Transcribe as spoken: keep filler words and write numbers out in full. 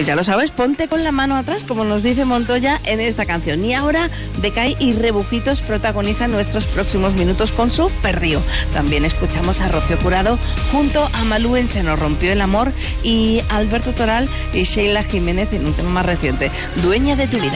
Pues ya lo sabes, ponte con la mano atrás, como nos dice Montoya en esta canción. Y ahora Decay y Rebujitos protagonizan nuestros próximos minutos con su perrío. También escuchamos a Rocío Jurado junto a Malú en Se nos rompió el amor y Alberto Toral y Sheila Jiménez en un tema más reciente, Dueña de tu vida.